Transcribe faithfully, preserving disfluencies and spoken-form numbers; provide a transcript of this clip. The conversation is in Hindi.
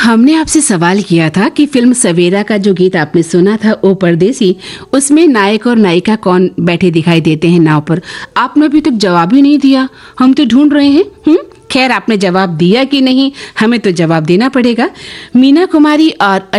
हमने आपसे सवाल किया था कि फिल्म सवेरा का जो गीत आपने सुना था ओ परदेसी, उसमें नायक और नायिका कौन बैठे दिखाई देते हैं नाव पर। आपने अभी तक जवाब ही नहीं दिया, हम तो ढूंढ रहे हैं। हम्म खैर, आपने जवाब दिया कि नहीं, हमें तो जवाब देना पड़ेगा। मीना कुमारी और